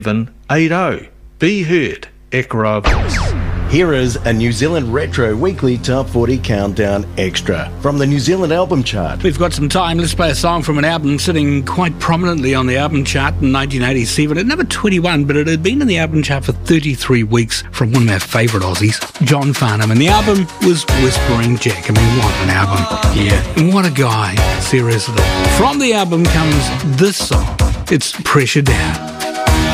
780. Be heard, Ekra Voice. Here is a New Zealand Retro Weekly Top 40 Countdown Extra from the New Zealand Album Chart. We've got some time. Let's play a song from an album sitting quite prominently on the album chart in 1987 at number 21, but it had been in the album chart for 33 weeks from one of our favourite Aussies, John Farnham. And the album was Whispering Jack. I mean, what an album. Yeah. And what a guy. Seriously. From the album comes this song. It's Pressure Down.